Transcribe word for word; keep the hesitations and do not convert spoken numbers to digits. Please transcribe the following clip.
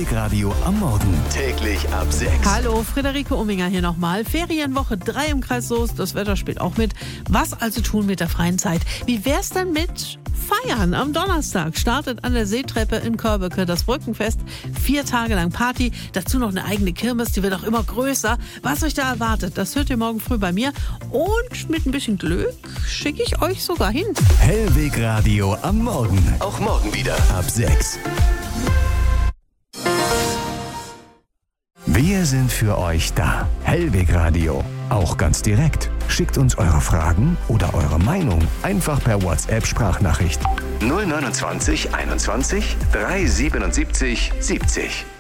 Hellweg Radio am Morgen. Täglich ab sechs. Hallo, Friederike Umminger hier nochmal. Ferienwoche drei im Kreis Soest. Das Wetter spielt auch mit. Was also tun mit der freien Zeit? Wie wär's denn mit Feiern? Am Donnerstag startet an der Seetreppe in Körbeke das Brückenfest. Vier Tage lang Party. Dazu noch eine eigene Kirmes. Die wird auch immer größer. Was euch da erwartet, das hört ihr morgen früh bei mir. Und mit ein bisschen Glück schicke ich euch sogar hin. Hellweg Radio am Morgen. Auch morgen wieder ab sechs. Wir sind für euch da. Hellweg Radio. Auch ganz direkt. Schickt uns eure Fragen oder eure Meinung einfach per WhatsApp-Sprachnachricht. null neunundzwanzig einundzwanzig drei siebenundsiebzig siebzig.